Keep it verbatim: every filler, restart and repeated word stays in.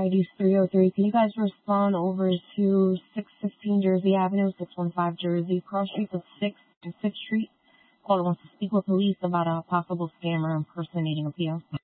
I D is three oh three. Can you guys respond over to six fifteen Jersey Avenue, six one five Jersey, cross streets of sixth and fifth Street? Caller wants to speak with police about a possible scammer impersonating a P O.